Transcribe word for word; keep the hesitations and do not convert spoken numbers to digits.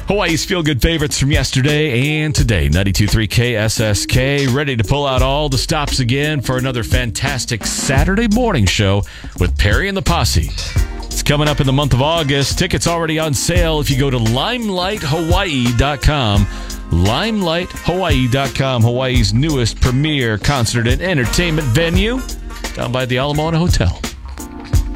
Hawaii's feel-good favorites from yesterday and today. ninety-two point three K S S K, ready to pull out all the stops again for another fantastic Saturday morning show with Perry and the Posse. It's coming up in the month of August. Tickets already on sale if you go to limelight hawaii dot com. limelight hawaii dot com, Hawaii's newest premier concert and entertainment venue down by the Ala Moana Hotel.